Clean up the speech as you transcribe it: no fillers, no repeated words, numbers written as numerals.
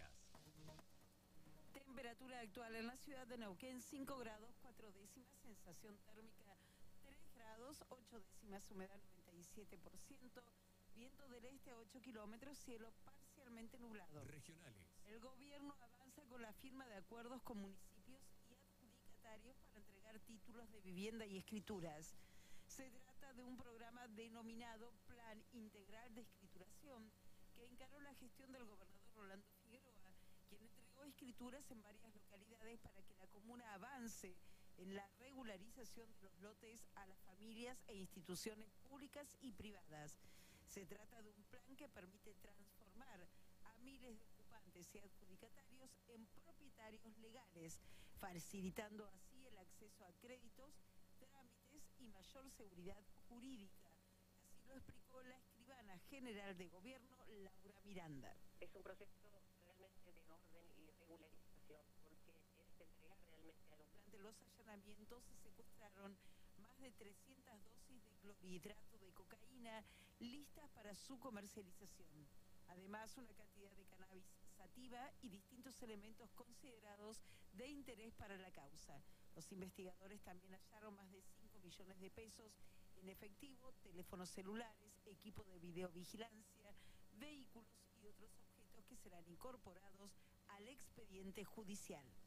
noticias. Temperatura actual en la ciudad de Neuquén, 5 grados, 4 décimas, sensación térmica 3 grados, 8 décimas, humedad 97%, viento del este a 8 kilómetros, cielo parcialmente nublado. Regionales. El gobierno avanza con la firma de acuerdos con municipios y adjudicatarios para entregar títulos de vivienda y escrituras. Se trata de un programa denominado Plan Integral de Escrituración, que encaró la gestión del gobernador Rolando Figueroa, quien entregó escrituras en varias localidades para que la comuna avance en la regularización de los lotes a las familias e instituciones públicas y privadas. Se trata de un plan que permite transformar a miles de ocupantes y adjudicatarios en propietarios legales, facilitando así el acceso a créditos, trámites y mayor seguridad jurídica. Así lo explicó la escribana general de gobierno, Laura Miranda. Es un proceso realmente de orden y regularización, porque es entregar realmente a los... Durante los allanamientos se secuestraron más de 300 dosis de clorhidrato de cocaína listas para su comercialización. Además, una cantidad de cannabis sativa y distintos elementos considerados de interés para la causa. Los investigadores también hallaron más de 5 millones de pesos en efectivo, teléfonos celulares, equipo de videovigilancia, vehículos y otros objetos que serán incorporados al expediente judicial.